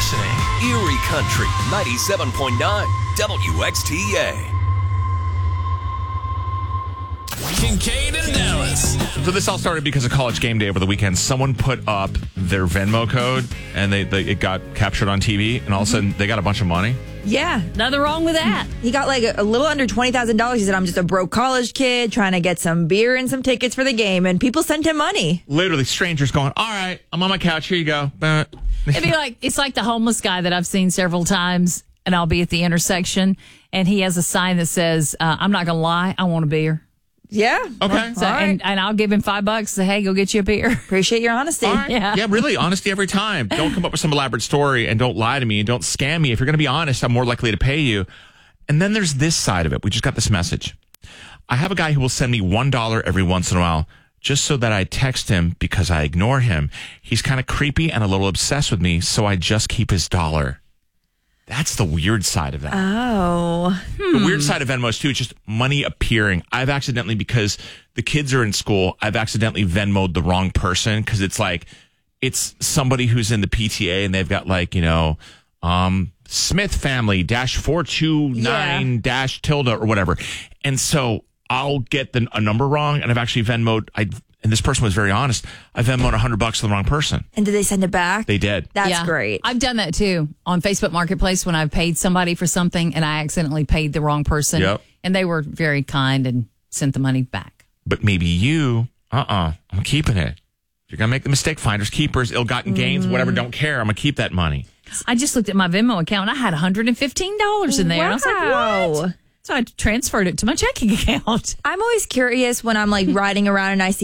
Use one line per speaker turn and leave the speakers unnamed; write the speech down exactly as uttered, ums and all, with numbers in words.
listening. Erie Country ninety-seven point nine W X T A.
Kincaid and Dallas.
So this all started because of College Game Day over the weekend. Someone put up their Venmo code, and they, they it got captured on T V, and all of a sudden they got a bunch of money.
Yeah.
Nothing wrong with that.
He got like a, a little under twenty thousand dollars. He said, I'm just a broke college kid trying to get some beer and some tickets for the game. And people sent him money.
Literally strangers going, all right, I'm on my couch. Here you go.
It'd be like, it's like the homeless guy that I've seen several times, and I'll be at the intersection, and he has a sign that says, uh, I'm not going to lie, I want a beer.
Yeah.
Okay.
So,
All right.
and, and I'll give him five bucks. Say, hey, go get you a beer.
Appreciate your honesty.
All right.
Yeah.
Yeah, really, honesty every time. Don't come up with some elaborate story and don't lie to me and don't scam me. If you're going to be honest, I'm more likely to pay you. And then there's this side of it. We just got this message. I have a guy who will send me one dollar every once in a while just so that I text him because I ignore him. He's kind of creepy and a little obsessed with me, so I just keep his dollar. That's the weird side of that.
Oh.
The weird side of Venmo is, too, is just money appearing. I've accidentally, because the kids are in school, I've accidentally Venmo'd the wrong person because it's like, it's somebody who's in the P T A and they've got like, you know, um, Smith family dash four two nine dash tilde or whatever. And so I'll get the, a number wrong, and I've actually Venmo'd, I, and this person was very honest, I Venmo'd one hundred bucks to the wrong person.
And did they send it back?
They did.
That's
Yeah.
great.
I've done that too on Facebook Marketplace when I've paid somebody for something and I accidentally paid the wrong person.
Yep.
And they were very kind and sent the money back.
But maybe you, uh-uh, I'm keeping it. If you're going to make the mistake, finders, keepers, ill-gotten gains, whatever, don't care. I'm going to keep that money.
I just looked at my Venmo account and I had one hundred fifteen dollars in there.
Wow.
And I was like, what? So I transferred it to my checking account.
I'm always curious when I'm like riding around and I see